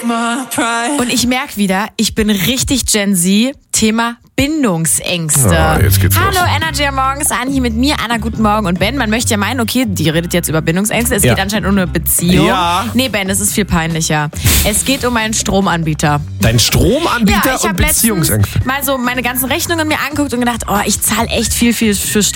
Und ich merke wieder, ich bin richtig Gen Z. Thema Bindungsängste. Ja, jetzt geht's Hallo, los. Energy am Morgens an, hier mit mir, Anna, guten Morgen. Und Ben, man möchte ja meinen, okay, die redet jetzt über Bindungsängste. Es geht anscheinend um eine Beziehung. Ja. Nee, Ben, es ist viel peinlicher. Es geht um einen Stromanbieter. Dein Stromanbieter Ja, ich und habe letztens Beziehungsängste. mal so meine ganzen Rechnungen mir angeguckt und gedacht, oh, ich zahle echt viel für Strom.